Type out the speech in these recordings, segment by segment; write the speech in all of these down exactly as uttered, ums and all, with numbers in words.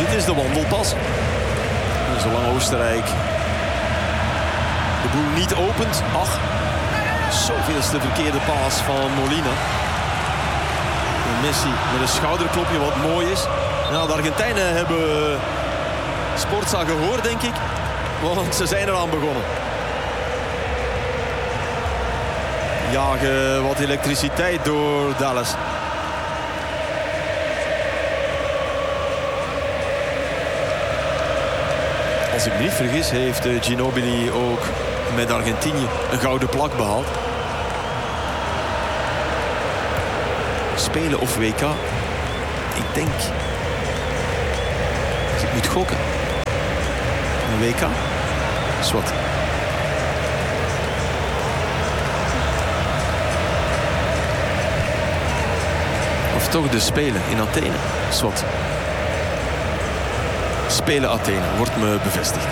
Dit is de wandelpas. En zolang Oostenrijk de boel niet opent. Ach, zoveelste verkeerde paas van Molina. En Messi met een schouderklopje wat mooi is. Ja, de Argentijnen hebben Sportza gehoord, denk ik. Want ze zijn eraan begonnen. Jagen wat elektriciteit door Dallas. Als ik me niet vergis heeft Ginóbili ook met Argentinië een gouden plak behaald. Spelen of W K? Ik denk... Als ik moet gokken. Een W K? Zwat. Of toch de Spelen in Athene. Zwat. Spelen Athene, wordt me bevestigd.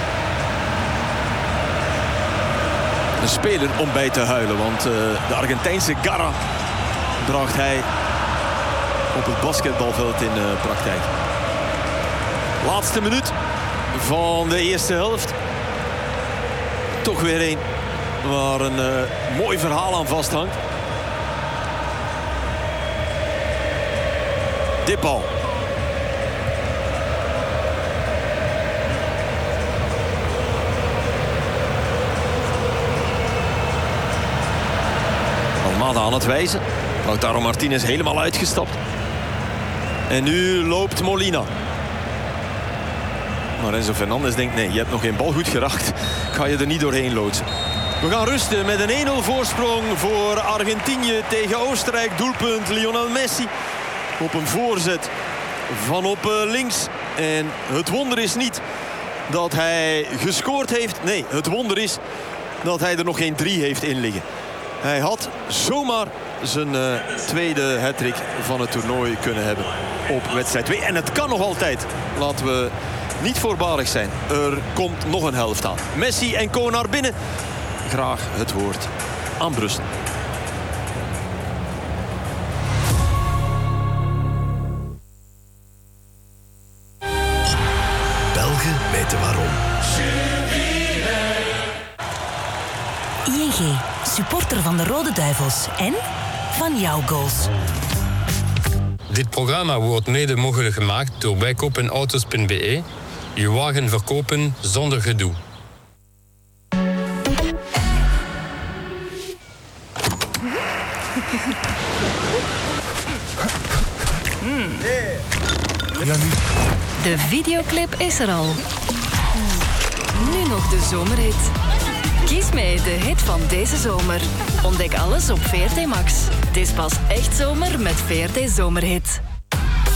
Een speler om bij te huilen, want uh, de Argentijnse garra draagt hij op het basketbalveld in uh, praktijk. Laatste minuut van de eerste helft. Toch weer een waar een uh, mooi verhaal aan vasthangt. Dit bal. Almada aan het wijzen. Lautaro Martinez helemaal uitgestapt. En nu loopt Molina. Maar Enzo Fernandez denkt, nee, je hebt nog geen bal goed geraakt. Ga je er niet doorheen loodsen. We gaan rusten met een één nul voorsprong voor Argentinië tegen Oostenrijk. Doelpunt Lionel Messi op een voorzet van op links. En het wonder is niet dat hij gescoord heeft. Nee, het wonder is dat hij er nog geen drie heeft in liggen. Hij had zomaar zijn uh, tweede hattrick van het toernooi kunnen hebben op wedstrijd twee. En het kan nog altijd. Laten we niet voorbarig zijn. Er komt nog een helft aan. Messi en Co naar binnen. Graag het woord aan Brussel. Belgen weten waarom. I N G, supporter van de Rode Duivels en van jouw goals. Dit programma wordt mede mogelijk gemaakt door bijkopenauto's punt b e. Je wagen verkopen zonder gedoe. De videoclip is er al. Nu nog de zomerhit. Kies mee de hit van deze zomer. Ontdek alles op V R T Max. Het is pas echt zomer met V R T Zomerhit.